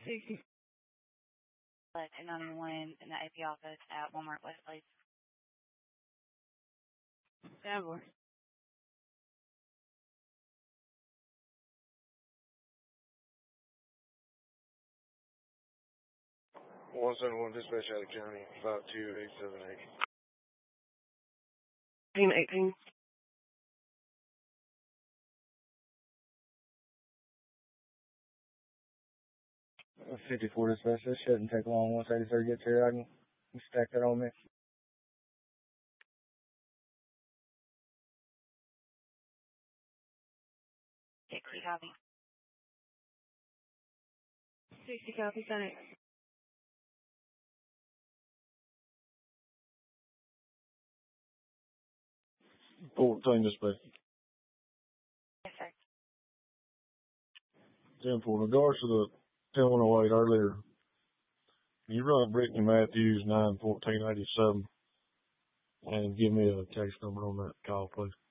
60. Let 911 in the AP office at Walmart West, please. Denver. 171 dispatch out of county, 52878. 18. 54 dispatch, this shouldn't take long. Once 83 gets here, I can stack that on me. 60 copy. 60 copy, send it. Dispatch. Yes, sir. 10-4. In regards to the 10108 earlier, you run Brittany Matthews 91487 and give me a text number on that call, please.